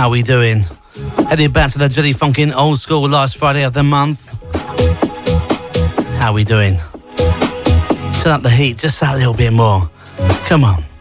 How we doing? Heading back to the Jelly Funkin' old school last Friday of the month. How we doing? Turn up the heat just a little bit more. Come on.